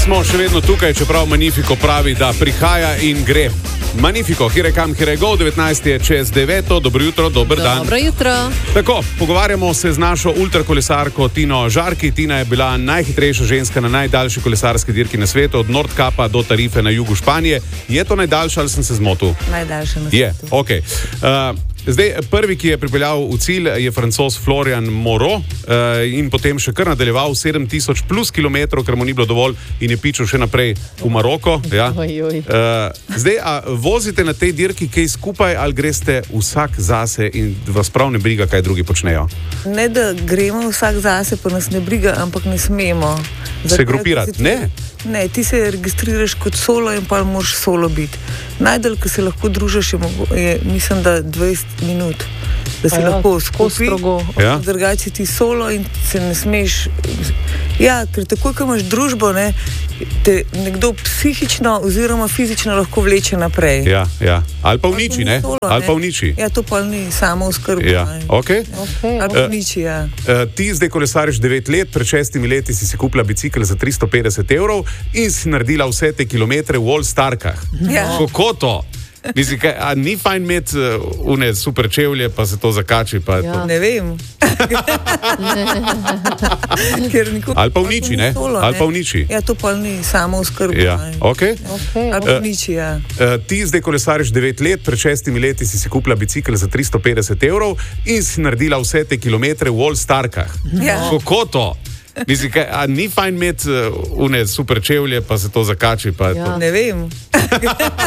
smo še vedno tukaj, čeprav Magnifico pravi, da prihaja in gre. Magnifico, here come, here go, 19 je čez 9, dobro jutro, dober dan. Dobro jutro. Tako, pogovarjamo se z našo ultrakolesarko Tino Žarki. Tina je bila najhitrejša ženska na najdaljši kolesarski dirki na svetu, od Nordkapa do Tarife na jugu Španije. Je to najdaljša ali sem se zmotil? Najdaljša na svetu. Je, ok. Zdaj, prvi, ki je pripeljal v cilj, je Francoz Florian Moreau in potem še kar nadaljeval 7000 plus kilometrov, ker mu ni bilo dovolj in je pičil še naprej v Maroko. Ja. Zdaj, a vozite na tej dirki kaj skupaj ali greste vsak zase in vas prav ne briga, kaj drugi počnejo? Ne, da gremo vsak zase, pa nas ne briga, ampak ne smemo. Se grupirati? Ne? Ne, ti se registriraš kot solo in pa moraš solo biti. Najdalj, ko se lahko družiš, je mislim, da 20 minut, da se lahko skupaj. Ja. Drugače ti solo in se ne smeš. Ja, ker takoj, ko imaš družbo, ne, te nekdo psihično oziroma fizično lahko vleče naprej. Ja, ja. Ali pa uniči, ne? Solo, Ali pa uniči. Ja, to pa ni samo oskrba. Ja, ok. Ali pa uniči, ja. Ti zdaj kolesariš 9 let, pred 6 leti si kupila bicikl za 350 evrov in si naredila vse te kilometre v All-Starkah. Ja. Kako to? Mislim, a ni fajn imeti une super čevlje, pa se to zakači, pa ja. Ne vem. Ali pa uniči, ne? Ali pa uniči. Ja, to pa ni samo oskrba. Ja, ok. Ali pa uniči, ja. Ti zdaj kolesariš 9 let, pred 6 leti si kupila bicikl za 350 evrov in si naredila vse te kilometre v All-Starkah. Ja. Kako to? Mislim, a ni fajn imeti une super čevlje, pa se to zakači, pa ja. Ne vem.